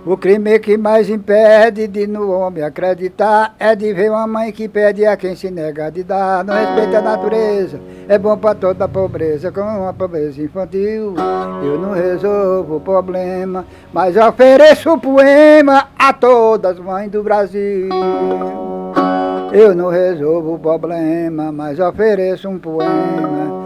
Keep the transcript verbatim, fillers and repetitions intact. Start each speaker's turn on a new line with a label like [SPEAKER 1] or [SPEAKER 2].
[SPEAKER 1] O crime que mais impede de no homem acreditar é de ver uma mãe que pede a quem se nega de dar. Não respeita a natureza, é bom para toda a pobreza, com uma pobreza infantil. Eu não resolvo o problema, mas ofereço o poema a todas as mães do Brasil. Eu não resolvo o problema, mas ofereço um poema